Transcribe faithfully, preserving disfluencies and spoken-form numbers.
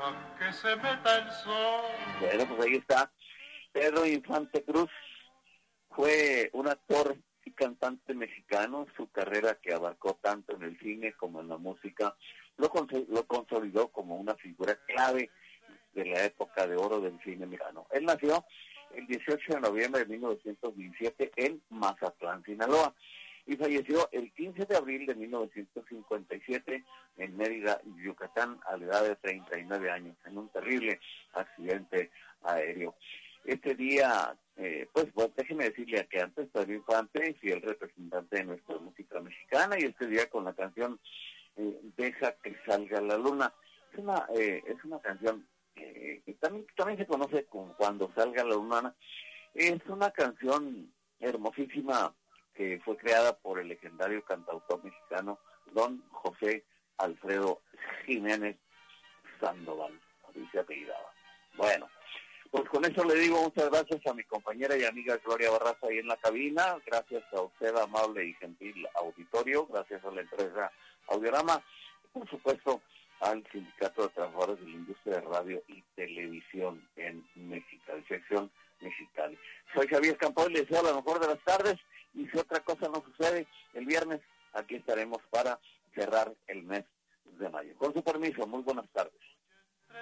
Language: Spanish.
deja que se meta el sol. Bueno, pues ahí está. Pedro Infante Cruz fue un actor y cantante mexicano. Su carrera, que abarcó tanto en el cine como en la música, lo, cons- lo consolidó como una figura clave de la época de oro del cine mexicano. Él nació el dieciocho de noviembre de mil novecientos diecisiete en Mazatlán, Sinaloa, y falleció el quince de abril de mil novecientos cincuenta y siete en Mérida, Yucatán, a la edad de treinta y nueve años, en un terrible accidente aéreo. Este día, eh, pues, pues déjeme decirle que antes Pedro Infante, fiel representante de nuestra música mexicana, y este día con la canción eh, Deja que salga la luna. Es una, eh, es una canción eh, que también, también se conoce como Cuando salga la luna. Es una canción hermosísima que fue creada por el legendario cantautor mexicano don José Alfredo Jiménez Sandoval, así se apellidaba. Bueno, pues con eso le digo muchas gracias a mi compañera y amiga Gloria Barraza ahí en la cabina, gracias a usted, amable y gentil auditorio, gracias a la empresa Audiorama, y por supuesto al Sindicato de Trabajadores de la Industria de Radio y Televisión en Mexicali, sección Mexicali. Soy Javier Campo y les deseo la mejor de las tardes, y si otra cosa no sucede, el viernes aquí estaremos para cerrar el mes de mayo. Con su permiso, muy buenas